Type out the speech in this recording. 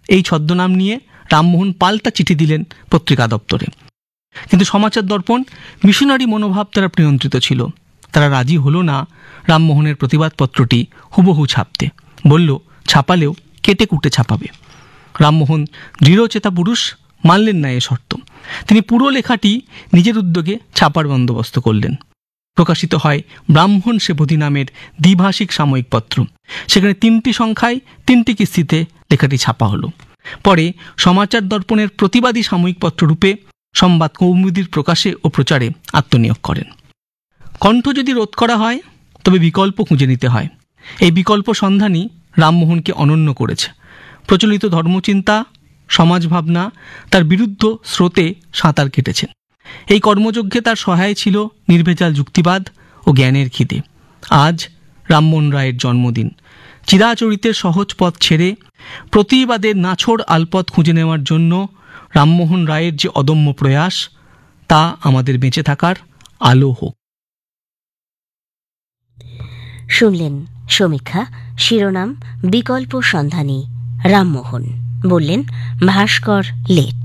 এই ছদ্মনাম নিয়ে রামমোহন পাল্টা চিঠি দিলেন পত্রিকা দপ্তরে। কিন্তু সমাচার দর্পণ মিশনারি মনোভাব দ্বারা নিয়ন্ত্রিত ছিল। তারা রাজি হলো না রামমোহনের প্রতিবাদপত্রটি হুবহু ছাপতে। বলল, ছাপালেও কেটে কুটে ছাপাবে। রামমোহন দৃঢ়চেতা পুরুষ, মানলেন না এ শর্ত। তিনি পুরো লেখাটি নিজের উদ্যোগে ছাপার বন্দোবস্ত করলেন। প্রকাশিত হয় ব্রাহ্মণ সেবতী নামের দ্বিভাষিক সাময়িক পত্র। সেখানে 3টি সংখ্যায় 3টি কিস্তিতে লেখাটি ছাপা হলো। পরে সমাচার দর্পণের প্রতিবাদী সাময়িক পত্র রূপে সংবাদ কৌমুদীর প্রকাশে ও প্রচারে আত্মনিয়োগ করেন। কণ্ঠ যদি রোধ করা হয় তবে বিকল্প খুঁজে নিতে হয়। এই বিকল্প সন্ধানই রামমোহনকে অনন্য করেছে। প্রচলিত ধর্মচিন্তা, সমাজ ভাবনা তার বিরুদ্ধ স্রোতে সাঁতার কেটেছেন। এই কর্মযজ্ঞে তার সহায় ছিল নির্ভেজাল যুক্তিবাদ ও জ্ঞানের খিদে। আজ রামমোহন রায়ের জন্মদিন। চিরাচরিতের সহজ পথ ছেড়ে প্রতিবাদের নাছোড় আলপথ খুঁজে নেওয়ার জন্য রামমোহন রায়ের যে অদম্য প্রয়াস, তা আমাদের বেঁচে থাকার আলো হোক। শুনলেন সমীক্ষা, শিরোনাম বিকল্প সন্ধানী রামমোহন, বললেন ভাস্কর লেট।